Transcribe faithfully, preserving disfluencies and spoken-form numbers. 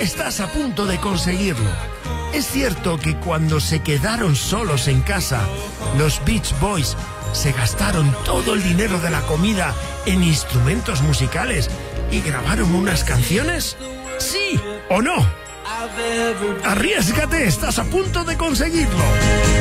estás a punto de conseguirlo. Es cierto que cuando se quedaron solos en casa, los Beach Boys se gastaron todo el dinero de la comida en instrumentos musicales y grabaron unas canciones. ¿Sí o no? Arriésgate, estás a punto de conseguirlo.